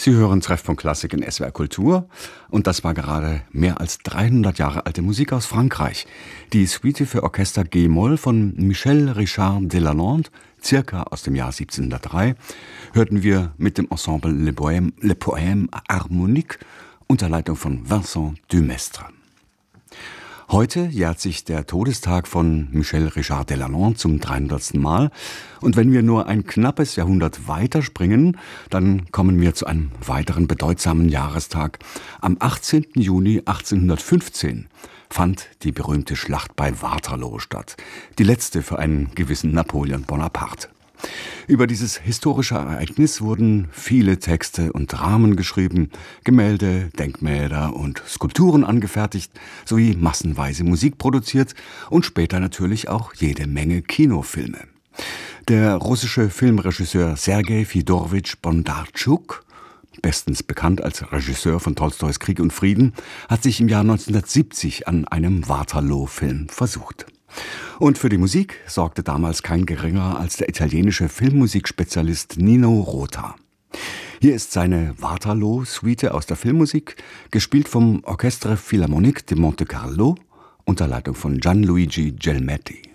Sie hören Treffpunkt Klassik in SWR Kultur und das war gerade mehr als 300 Jahre alte Musik aus Frankreich. Die Suite für Orchester G-Moll von Michel Richard Delalande, circa aus dem Jahr 1703, hörten wir mit dem Ensemble Le Poème Harmonique unter Leitung von Vincent Dumestre. Heute jährt sich der Todestag von Michel Richard Delalande zum 300. Mal. Und wenn wir nur ein knappes Jahrhundert weiterspringen, dann kommen wir zu einem weiteren bedeutsamen Jahrestag. Am 18. Juni 1815 fand die berühmte Schlacht bei Waterloo statt. Die letzte für einen gewissen Napoleon Bonaparte. Über dieses historische Ereignis wurden viele Texte und Dramen geschrieben, Gemälde, Denkmäler und Skulpturen angefertigt, sowie massenweise Musik produziert und später natürlich auch jede Menge Kinofilme. Der russische Filmregisseur Sergei Fjodorowitsch Bondartschuk, bestens bekannt als Regisseur von Tolstois Krieg und Frieden, hat sich im Jahr 1970 an einem Waterloo-Film versucht. Und für die Musik sorgte damals kein geringerer als der italienische Filmmusikspezialist Nino Rota. Hier ist seine Waterloo-Suite aus der Filmmusik, gespielt vom Orchestre Philharmonique de Monte Carlo unter Leitung von Gianluigi Gelmetti.